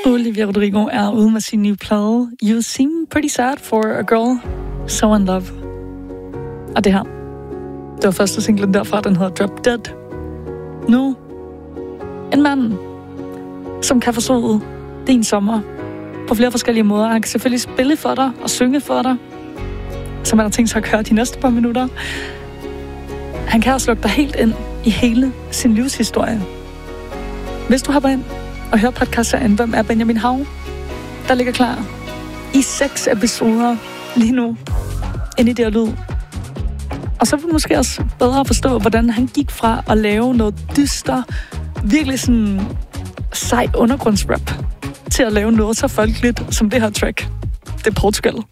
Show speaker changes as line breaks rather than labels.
Olivia Rodrigo er ude med sin nye plade You Seem Pretty Sad for a Girl So In Love. Og det her, det var første singlen derfra, den hedder Drop Dead. Nu, en mand, som kan forstå din sommer på flere forskellige måder. Han kan selvfølgelig spille for dig og synge for dig, som man har tænkt sig at køre de næste par minutter. Han kan også lukke dig helt ind i hele sin livshistorie. Hvis du hopper ind og hører podcastserien Hvem er Benjamin Hav, der ligger klar i 6 episoder lige nu ind i det her lyd. Og så vil du måske også bedre forstå, hvordan han gik fra at lave noget dyster, virkelig sådan sej undergrundsrap, til at lave noget så folkeligt som det her track. Det er Portugal.